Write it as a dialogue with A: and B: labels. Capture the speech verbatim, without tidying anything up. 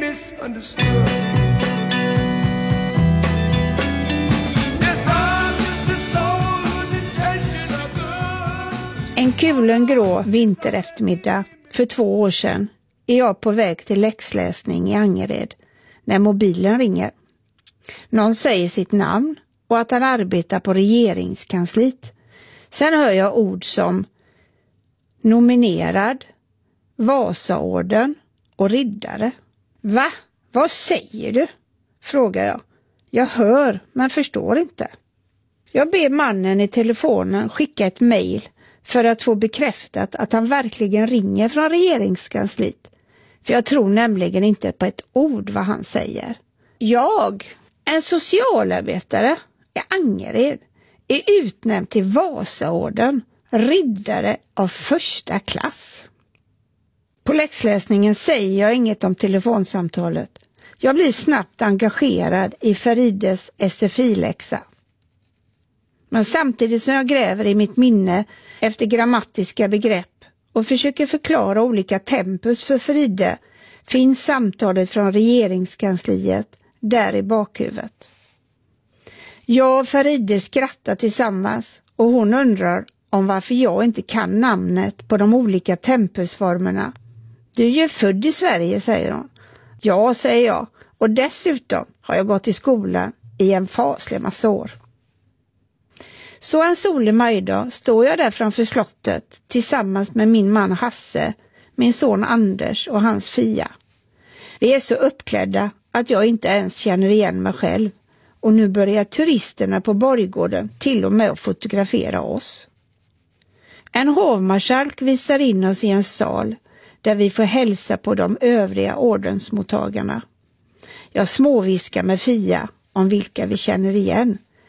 A: misunderstood.
B: En kulen grå vintereftermiddag för två år sedan är jag på väg till läxläsning i Angered när mobilen ringer. Någon säger sitt namn och att han arbetar på regeringskansliet. Sen hör jag ord som nominerad, Vasaorden och riddare. Va? Vad säger du? Frågar jag. Jag hör men förstår inte. Jag ber mannen i telefonen skicka ett mejl för att få bekräftat att han verkligen ringer från regeringskansliet. För jag tror nämligen inte på ett ord vad han säger. Jag, en socialarbetare i Angered, är utnämnd till Vasaorden, riddare av första klass. På läxläsningen säger jag inget om telefonsamtalet. Jag blir snabbt engagerad i Farides S F I-läxa. Men samtidigt som jag gräver i mitt minne efter grammatiska begrepp och försöker förklara olika tempus för Faride finns samtalet från regeringskansliet där i bakhuvudet. Jag och Faride skrattar tillsammans och hon undrar om varför jag inte kan namnet på de olika tempusformerna. Du är ju född i Sverige, säger hon. Ja, säger jag. Och dessutom har jag gått i skolan i en faslig massa år. Så en solig majdag står jag där framför slottet tillsammans med min man Hasse, min son Anders och hans Fia. Vi är så uppklädda att jag inte ens känner igen mig själv. Och nu börjar turisterna på Borggården till och med att fotografera oss. En hovmarskalk visar in oss i en sal där vi får hälsa på de övriga ordensmottagarna. Jag småviskar med Fia om vilka vi känner igen.